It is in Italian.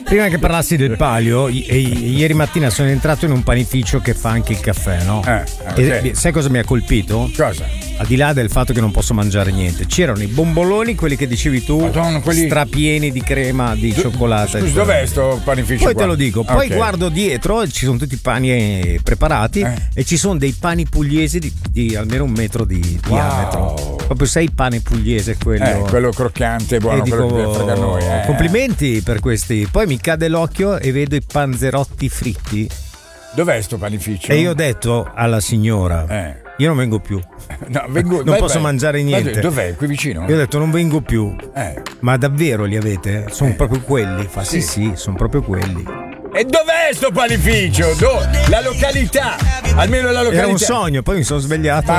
Prima che parlassi del palio, ieri mattina sono entrato in un panificio che fa anche il caffè, no? E sai cosa mi ha colpito? Cosa? Al di là del fatto che non posso mangiare niente, c'erano i bomboloni, quelli che dicevi tu, Madonna, quelli strapieni di crema, di cioccolata. Scusi, dov'è sto panificio? Poi qua? te lo dico, poi guardo dietro e ci sono tutti i pani preparati e ci sono dei pani pugliesi di almeno 1 metro di diametro. Proprio sai il pane pugliese, quello croccante, buono, quello che frega a noi. Complimenti per questi. Poi mi cade l'occhio e vedo i panzerotti fritti. Dov'è sto panificio? E io ho detto alla signora io non vengo più. No, non posso mangiare niente. Dov'è? Qui vicino? Io ho detto non vengo più. Ma davvero li avete? Sono proprio quelli. Fa sì, sono proprio quelli. E dov'è sto panificio? La località? Almeno la località. Era un sogno, poi mi sono svegliato.